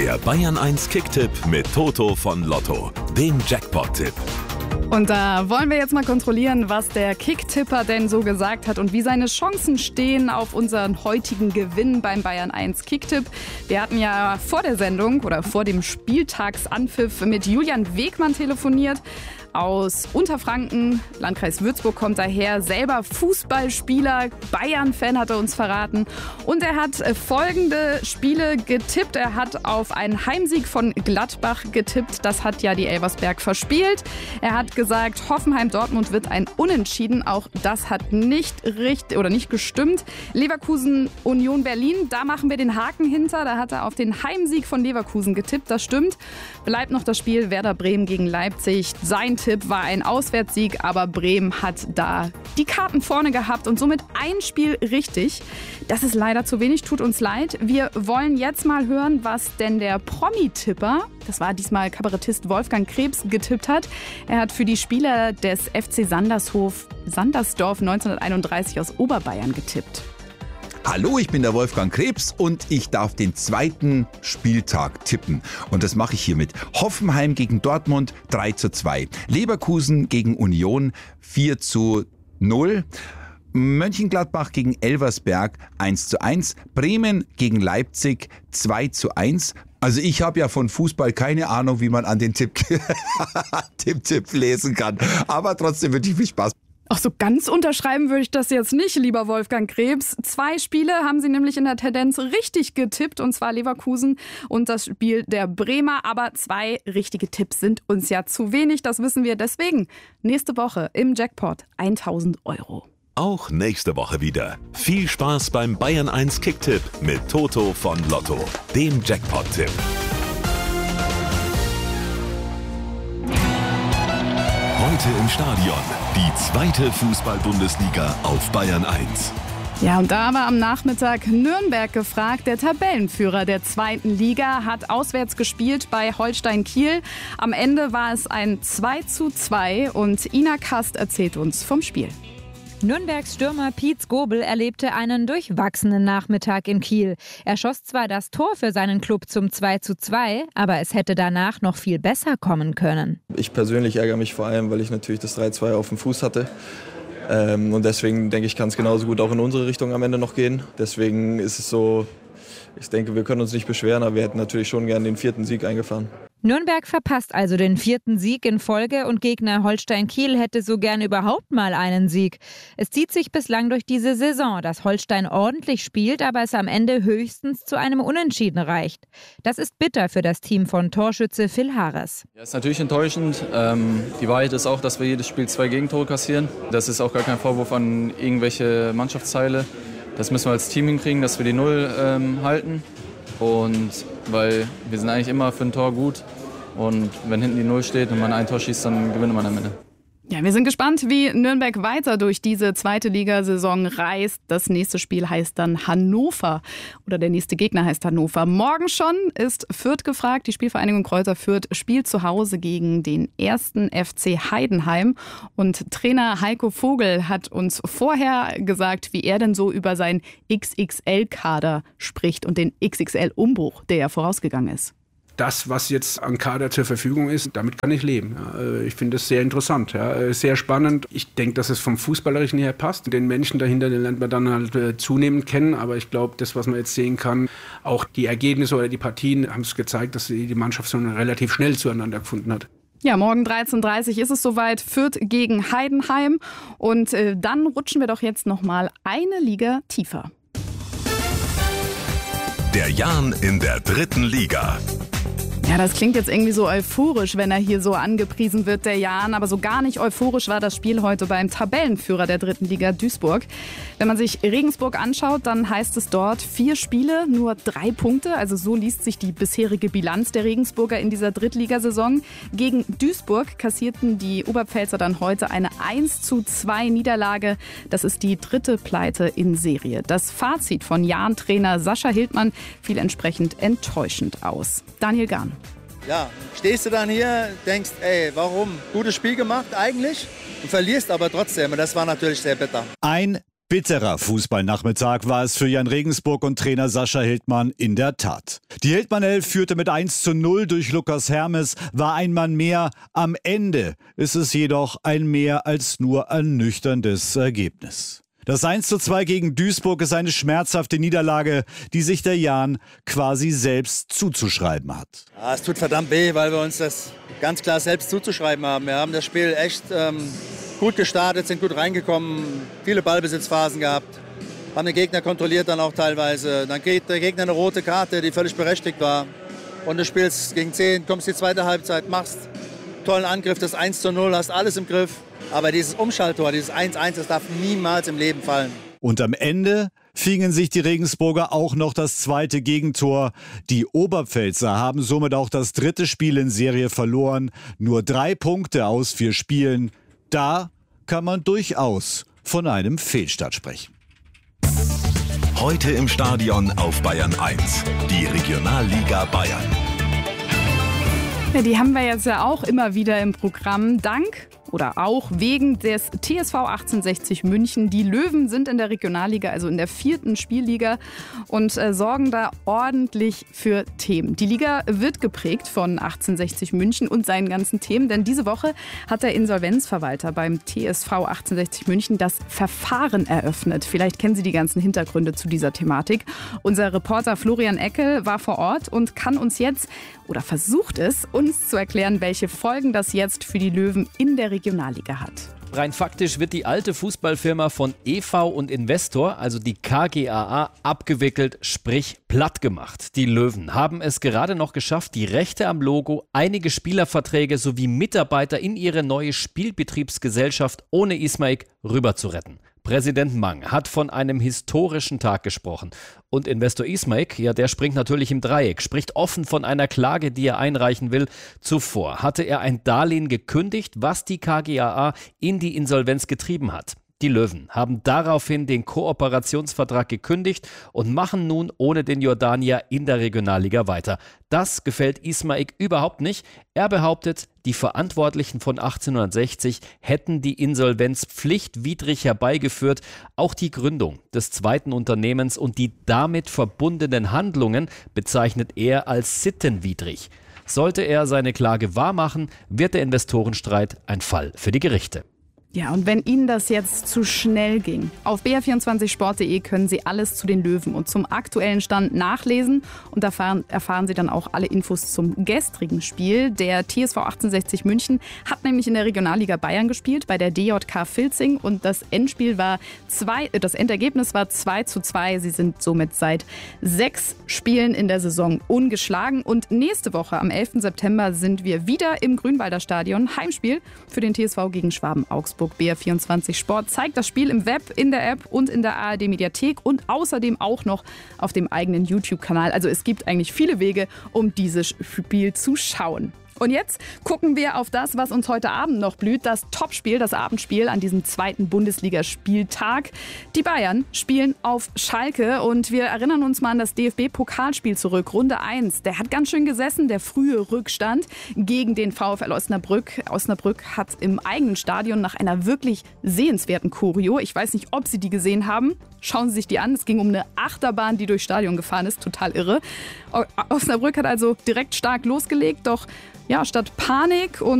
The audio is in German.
Der Bayern 1 Kicktipp mit Toto von Lotto, dem Jackpot-Tipp. Und da wollen wir jetzt mal kontrollieren, was der Kicktipper denn so gesagt hat und wie seine Chancen stehen auf unseren heutigen Gewinn beim Bayern 1 Kicktipp. Wir hatten ja vor der Sendung oder vor dem Spieltagsanpfiff mit Julian Wegmann telefoniert. Aus Unterfranken, Landkreis Würzburg kommt er her, selber Fußballspieler, Bayern-Fan hat er uns verraten. Und er hat folgende Spiele getippt. Er hat auf einen Heimsieg von Gladbach getippt. Das hat ja die Elversberg verspielt. Er hat gesagt, Hoffenheim-Dortmund wird ein Unentschieden. Auch das hat nicht gestimmt. Leverkusen-Union Berlin, da machen wir den Haken hinter. Da hat er auf den Heimsieg von Leverkusen getippt. Das stimmt. Bleibt noch das Spiel Werder Bremen gegen Leipzig. Sein Tipp war ein Auswärtssieg, aber Bremen hat da die Karten vorne gehabt und somit ein Spiel richtig. Das ist leider zu wenig, tut uns leid. Wir wollen jetzt mal hören, was denn der Promi-Tipper, das war diesmal Kabarettist Wolfgang Krebs, getippt hat. Er hat für die Spieler des FC Sandersdorf 1931 aus Oberbayern getippt. Hallo, ich bin der Wolfgang Krebs und ich darf den zweiten Spieltag tippen. Und das mache ich hiermit. Hoffenheim gegen Dortmund 3:2. Leverkusen gegen Union 4:0. Mönchengladbach gegen Elversberg 1:1. Bremen gegen Leipzig 2:1. Also ich habe ja von Fußball keine Ahnung, wie man an den Tipp lesen kann. Aber trotzdem wünsche ich viel Spaß. Ach, so ganz unterschreiben würde ich das jetzt nicht, lieber Wolfgang Krebs. 2 Spiele haben Sie nämlich in der Tendenz richtig getippt, und zwar Leverkusen und das Spiel der Bremer. Aber 2 richtige Tipps sind uns ja zu wenig, das wissen wir. Deswegen nächste Woche im Jackpot 1.000 €. Auch nächste Woche wieder. Viel Spaß beim Bayern 1 Kicktipp mit Toto von Lotto, dem Jackpot-Tipp. Heute im Stadion. Die zweite Fußball-Bundesliga auf Bayern 1. Ja, und da war am Nachmittag Nürnberg gefragt. Der Tabellenführer der 2. Liga hat auswärts gespielt bei Holstein Kiel. Am Ende war es ein 2:2 und Ina Kast erzählt uns vom Spiel. Nürnbergs Stürmer Piet Skobel erlebte einen durchwachsenen Nachmittag in Kiel. Er schoss zwar das Tor für seinen Klub zum 2:2, aber es hätte danach noch viel besser kommen können. Ich persönlich ärgere mich vor allem, weil ich natürlich das 3:2 auf dem Fuß hatte. Und deswegen denke ich, kann es genauso gut auch in unsere Richtung am Ende noch gehen. Deswegen ist es so, ich denke, wir können uns nicht beschweren, aber wir hätten natürlich schon gern den 4. Sieg eingefahren. Nürnberg verpasst also den 4. Sieg in Folge und Gegner Holstein Kiel hätte so gern überhaupt mal einen Sieg. Es zieht sich bislang durch diese Saison, dass Holstein ordentlich spielt, aber es am Ende höchstens zu einem Unentschieden reicht. Das ist bitter für das Team von Torschütze Phil Harris. Ja, ist natürlich enttäuschend. Die Wahrheit ist auch, dass wir jedes Spiel 2 Gegentore kassieren. Das ist auch gar kein Vorwurf an irgendwelche Mannschaftsteile. Das müssen wir als Team hinkriegen, dass wir die 0 halten. Und weil wir sind eigentlich immer für ein Tor gut. Und wenn hinten die 0 steht und man ein Tor schießt, dann gewinnt man am Ende. Ja, wir sind gespannt, wie Nürnberg weiter durch diese 2. Ligasaison reist. Das nächste Spiel heißt dann Hannover oder der nächste Gegner heißt Hannover. Morgen schon ist Fürth gefragt. Die Spielvereinigung Kräuter Fürth spielt zu Hause gegen den 1. FC Heidenheim. Und Trainer Heiko Vogel hat uns vorher gesagt, wie er denn so über seinen XXL-Kader spricht und den XXL-Umbruch, der ja vorausgegangen ist. Das, was jetzt an Kader zur Verfügung ist, damit kann ich leben. Ja, ich finde das sehr interessant, ja, sehr spannend. Ich denke, dass es vom Fußballerischen her passt. Den Menschen dahinter, den lernt man dann halt zunehmend kennen. Aber ich glaube, das, was man jetzt sehen kann, auch die Ergebnisse oder die Partien haben es gezeigt, dass die Mannschaft so relativ schnell zueinander gefunden hat. Ja, morgen 13:30 ist es soweit. Fürth gegen Heidenheim. Und dann rutschen wir doch jetzt noch mal eine Liga tiefer. Der Jan in der 3. Liga. Ja, das klingt jetzt irgendwie so euphorisch, wenn er hier so angepriesen wird, der Jan. Aber so gar nicht euphorisch war das Spiel heute beim Tabellenführer der 3. Liga Duisburg. Wenn man sich Regensburg anschaut, dann heißt es dort 4 Spiele, nur 3 Punkte. Also so liest sich die bisherige Bilanz der Regensburger in dieser Drittligasaison. Gegen Duisburg kassierten die Oberpfälzer dann heute eine 1:2 Niederlage. Das ist die 3. Pleite in Serie. Das Fazit von Jan-Trainer Sascha Hildmann fiel entsprechend enttäuschend aus. Daniel Gahn. Ja, stehst du dann hier, denkst, ey, warum? Gutes Spiel gemacht eigentlich, du verlierst aber trotzdem und das war natürlich sehr bitter. Ein Bitterer Fußballnachmittag war es für Jan Regensburg und Trainer Sascha Hildmann in der Tat. Die Hildmann-Elf führte mit 1:0 durch Lukas Hermes, war ein Mann mehr. Am Ende ist es jedoch ein mehr als nur ernüchterndes Ergebnis. Das 1:2 gegen Duisburg ist eine schmerzhafte Niederlage, die sich der Jan quasi selbst zuzuschreiben hat. Ja, es tut verdammt weh, weil wir uns das ganz klar selbst zuzuschreiben haben. Wir haben das Spiel echt gut gestartet, sind gut reingekommen, viele Ballbesitzphasen gehabt, haben den Gegner kontrolliert dann auch teilweise. Dann kriegt der Gegner eine rote Karte, die völlig berechtigt war. Und du spielst gegen 10, kommst die zweite Halbzeit, machst tollen Angriff, das 1:0, hast alles im Griff. Aber dieses Umschalttor, dieses 1:1, das darf niemals im Leben fallen. Und am Ende fingen sich die Regensburger auch noch das zweite Gegentor. Die Oberpfälzer haben somit auch das dritte Spiel in Serie verloren. Nur 3 Punkte aus 4 Spielen. Da kann man durchaus von einem Fehlstart sprechen. Heute im Stadion auf Bayern 1. Die Regionalliga Bayern. Ja, die haben wir jetzt ja auch immer wieder im Programm. Dank oder auch wegen des TSV 1860 München. Die Löwen sind in der Regionalliga, also in der 4. Spielliga und sorgen da ordentlich für Themen. Die Liga wird geprägt von 1860 München und seinen ganzen Themen, denn diese Woche hat der Insolvenzverwalter beim TSV 1860 München das Verfahren eröffnet. Vielleicht kennen Sie die ganzen Hintergründe zu dieser Thematik. Unser Reporter Florian Eckel war vor Ort und kann uns jetzt oder versucht es, uns zu erklären, welche Folgen das jetzt für die Löwen in der Regionalliga hat. Rein faktisch wird die alte Fußballfirma von EV und Investor, also die KGaA, abgewickelt, sprich platt gemacht. Die Löwen haben es gerade noch geschafft, die Rechte am Logo, einige Spielerverträge sowie Mitarbeiter in ihre neue Spielbetriebsgesellschaft ohne Ismaik rüber zu retten. Präsident Mang hat von einem historischen Tag gesprochen. Und Investor Ismaik, ja, der springt natürlich im Dreieck, spricht offen von einer Klage, die er einreichen will. Zuvor hatte er ein Darlehen gekündigt, was die KGaA in die Insolvenz getrieben hat. Die Löwen haben daraufhin den Kooperationsvertrag gekündigt und machen nun ohne den Jordanier in der Regionalliga weiter. Das gefällt Ismaik überhaupt nicht. Er behauptet, die Verantwortlichen von 1860 hätten die Insolvenz pflichtwidrig herbeigeführt. Auch die Gründung des zweiten Unternehmens und die damit verbundenen Handlungen bezeichnet er als sittenwidrig. Sollte er seine Klage wahrmachen, wird der Investorenstreit ein Fall für die Gerichte. Ja, und wenn Ihnen das jetzt zu schnell ging, auf br24sport.de können Sie alles zu den Löwen und zum aktuellen Stand nachlesen und erfahren Sie dann auch alle Infos zum gestrigen Spiel. Der TSV 1860 München hat nämlich in der Regionalliga Bayern gespielt, bei der DJK Filzing und das Endergebnis war 2:2. Sie sind somit seit 6 Spielen in der Saison ungeschlagen und nächste Woche am 11. September sind wir wieder im Grünwalder Stadion. Heimspiel für den TSV gegen Schwaben Augsburg. BR24 Sport zeigt das Spiel im Web, in der App und in der ARD Mediathek und außerdem auch noch auf dem eigenen YouTube-Kanal. Also es gibt eigentlich viele Wege, um dieses Spiel zu schauen. Und jetzt gucken wir auf das, was uns heute Abend noch blüht. Das Topspiel, das Abendspiel an diesem 2. Bundesligaspieltag. Die Bayern spielen auf Schalke und wir erinnern uns mal an das DFB-Pokalspiel zurück. Runde 1. Der hat ganz schön gesessen, der frühe Rückstand gegen den VfL Osnabrück. Osnabrück hat im eigenen Stadion nach einer wirklich sehenswerten Choreo, ich weiß nicht, ob Sie die gesehen haben, schauen Sie sich die an. Es ging um eine Achterbahn, die durchs Stadion gefahren ist. Total irre. Osnabrück hat also direkt stark losgelegt, doch ja, statt Panik und